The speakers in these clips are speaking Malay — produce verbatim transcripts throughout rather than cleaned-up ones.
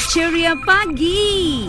Ceria Pagi.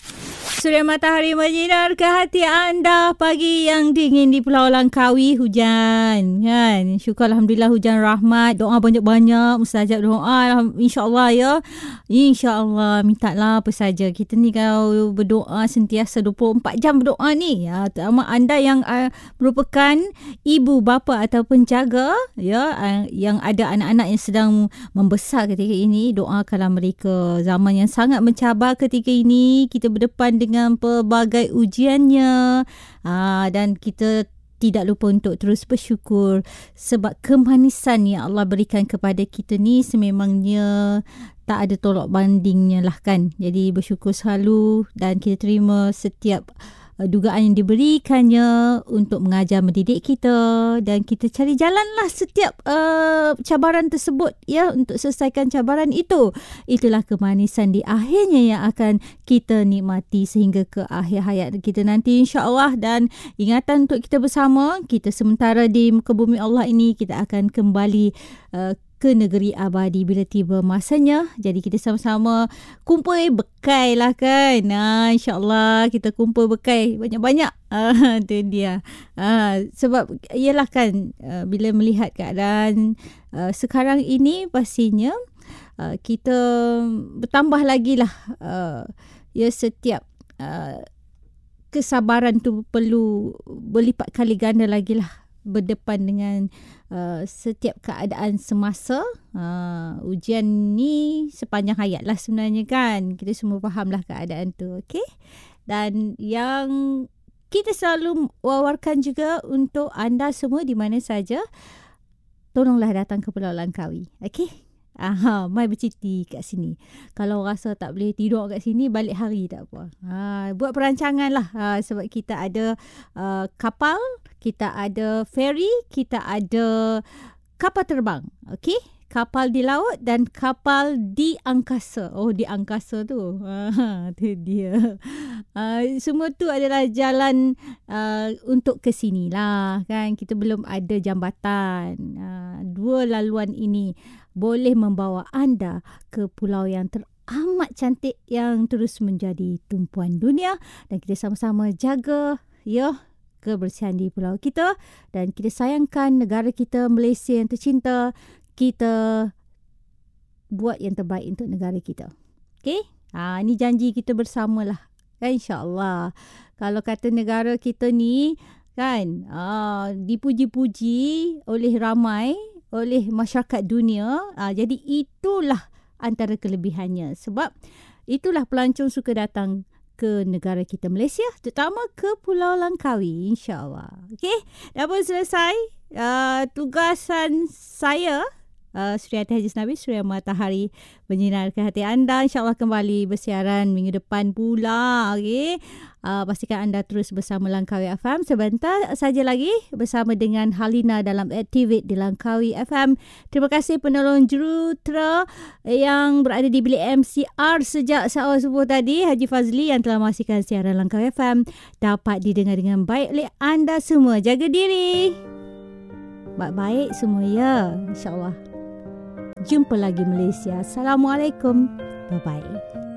Suria matahari menyinar ke hati anda pagi yang dingin di Pulau Langkawi. Hujan kan. Syukur Alhamdulillah hujan rahmat. Doa banyak-banyak. Mustajab doa. InsyaAllah ya. InsyaAllah. Minta lah apa saja. Kita ni kalau berdoa sentiasa dua puluh empat jam berdoa ni. Ya, terutama anda yang uh, merupakan ibu, bapa atau penjaga ya, uh, yang ada anak-anak yang sedang membesar ketika ini. Doakanlah mereka. Zaman yang sangat mencabar ketika ini. Kita berdepan dengan dengan pelbagai ujiannya, aa, dan kita tidak lupa untuk terus bersyukur sebab kemanisan yang Allah berikan kepada kita ni sememangnya tak ada tolak bandingnya lah kan. Jadi bersyukur selalu dan kita terima setiap uh, dugaan yang diberikannya untuk mengajar mendidik kita, dan kita cari jalanlah setiap uh, cabaran tersebut ya, untuk selesaikan cabaran itu. Itulah kemanisan di akhirnya yang akan kita nikmati sehingga ke akhir hayat kita nanti insya-Allah. Dan ingatan untuk kita bersama, kita sementara di muka bumi Allah ini, kita akan kembali uh, ke negeri abadi bila tiba masanya. Jadi kita sama-sama kumpul bekal lah kan. Nah, insyaAllah kita kumpul bekal banyak-banyak. Ah, tu dia. Ah, sebab ialah kan, uh, bila melihat keadaan uh, sekarang ini, pastinya uh, kita bertambah lagi lah uh, ya, setiap uh, kesabaran tu perlu berlipat kali ganda lagi lah berdepan dengan uh, setiap keadaan semasa. Uh, ujian ni sepanjang hayat lah sebenarnya kan. Kita semua faham lah keadaan tu. Okay? Dan yang kita selalu wawarkan juga untuk anda semua di mana saja, tolonglah datang ke Pulau Langkawi. Okay? Aha, mai bercuti kat sini. Kalau rasa tak boleh tidur kat sini, balik hari tak apa. Ha, buat perancangan lah. Ha, sebab kita ada uh, kapal, kita ada ferry, kita ada kapal terbang. Okey? Kapal di laut dan kapal di angkasa. Oh, di angkasa tu. Ha, tu dia. Uh, semua tu adalah jalan uh, untuk ke sini lah kan. Kita belum ada jambatan. Uh, dua laluan ini boleh membawa anda ke pulau yang teramat cantik yang terus menjadi tumpuan dunia, dan kita sama-sama jaga ya kebersihan di pulau kita, dan kita sayangkan negara kita Malaysia yang tercinta. Kita buat yang terbaik untuk negara kita. Okey? Ha, ini janji kita bersamalah. Kan, InsyaAllah. Kalau kata negara kita ni kan, uh, dipuji-puji oleh ramai, oleh masyarakat dunia. Uh, jadi itulah antara kelebihannya. Sebab itulah pelancong suka datang ke negara kita Malaysia, terutama ke Pulau Langkawi, insyaAllah. Okey, dah pun selesai uh, tugasan saya. Uh, Suria Haji Nabi, Suria Matahari menyinar ke hati anda. InsyaAllah kembali bersiaran minggu depan pula. Okay? Uh, pastikan anda terus bersama Langkawi F M. Sebentar saja lagi bersama dengan Halina dalam Activate di Langkawi F M. Terima kasih penolong jurutera yang berada di bilik M C R sejak seawal subuh tadi, Haji Fazli, yang telah memastikan siaran Langkawi F M dapat didengar dengan baik oleh anda semua. Jaga diri. Baik-baik semua ya, insyaAllah. Jumpa lagi Malaysia. Assalamualaikum. Bye-bye.